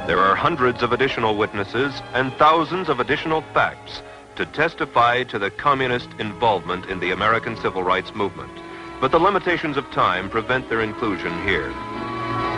There are hundreds of additional witnesses and thousands of additional facts to testify to the communist involvement in the American civil rights movement. But the limitations of time prevent their inclusion here.